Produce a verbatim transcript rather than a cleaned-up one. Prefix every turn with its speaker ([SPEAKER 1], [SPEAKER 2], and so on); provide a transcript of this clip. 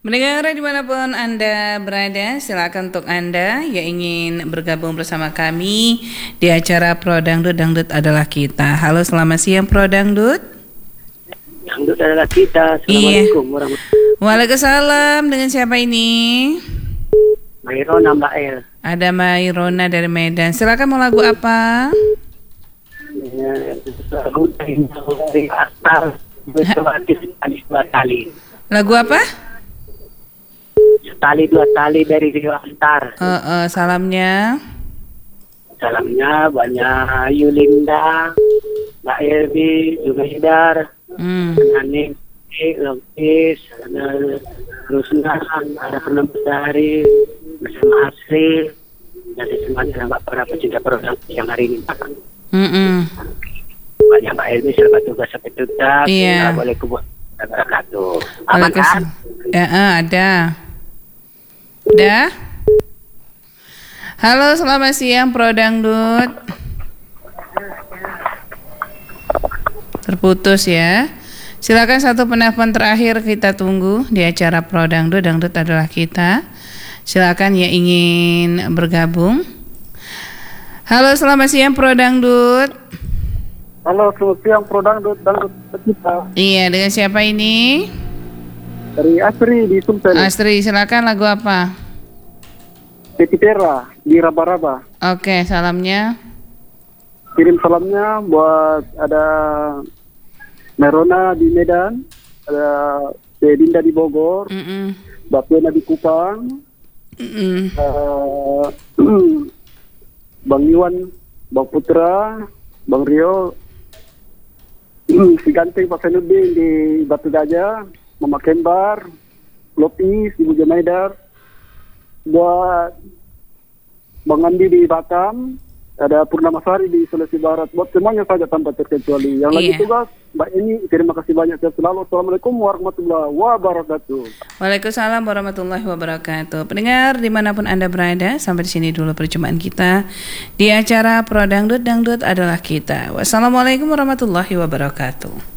[SPEAKER 1] Mendengar dimanapun Anda berada, silakan untuk Anda yang ingin bergabung bersama kami di acara Pro Dangdut, Dangdut adalah kita. Halo, selamat siang Pro Dangdut.
[SPEAKER 2] Dangdut adalah kita.
[SPEAKER 1] Iya.
[SPEAKER 2] Assalamualaikum warahmatullahi wabarakatuh.
[SPEAKER 1] Waalaikumsalam, dengan siapa ini?
[SPEAKER 2] Mairona Mbak El.
[SPEAKER 1] Ada Mairona dari Medan. Silakan, mau lagu apa? Lagu apa?
[SPEAKER 2] Tali dua tali dari Rio Astar.
[SPEAKER 1] Uh, uh, salamnya.
[SPEAKER 2] Salamnya banyak Yulinda, Mbak Elvi, Jumaidar,
[SPEAKER 1] Hmm.
[SPEAKER 2] Nanik, Lokis, ada Rusna, ada Pernah Besari, bersama Asri, dan semuanya Mbak para pecinta program yang hari ini.
[SPEAKER 1] Mm-mm.
[SPEAKER 2] Banyak Mbak Elvi, selamat tugas sampai tuntas.
[SPEAKER 1] Iya.
[SPEAKER 2] Assalamualaikum warahmatullahi wabarakatuh. Aman kan?
[SPEAKER 1] Waalaikumsalam. Ya, uh, ada. Udah? Halo, selamat siang Pro Dangdut. Terputus ya. Silakan satu penelpon terakhir kita tunggu di acara Pro Dangdut, Dangdut adalah kita. Silakan yang ingin bergabung. Halo, selamat siang Pro Dangdut.
[SPEAKER 3] Halo, selamat siang Pro Dangdut, Dangdut kita.
[SPEAKER 1] Iya, dengan siapa ini?
[SPEAKER 3] Dari Asri di Sumsel.
[SPEAKER 1] Astri, silakan lagu apa?
[SPEAKER 3] Titi Tera di Raba-Raba.
[SPEAKER 1] Oke, salamnya.
[SPEAKER 3] Kirim salamnya buat ada Merona di Medan, ada Dedinda di Bogor,
[SPEAKER 1] Mm-mm.
[SPEAKER 3] Bapena di Kupang,
[SPEAKER 1] Mm-mm.
[SPEAKER 3] uh, Bang Iwan, Bang Putra, Bang Rio, si Ganteng Pak Senudin di Batu Gajah, Mama Kembar, Lopis, Ibu Jamaidar, buat Bang Andi di Batam, ada Purnamasari di Sulawesi Barat, buat semuanya saja tanpa terkecuali. Yang lagi
[SPEAKER 1] Iya.
[SPEAKER 3] tugas, Mbak Eni, terima kasih banyak. Saya selalu. Assalamualaikum warahmatullahi wabarakatuh.
[SPEAKER 1] Waalaikumsalam warahmatullahi wabarakatuh. Pendengar dimanapun Anda berada, sampai di sini dulu perjumpaan kita di acara Pro Dangdut, Dangdut adalah kita. Wassalamualaikum warahmatullahi wabarakatuh.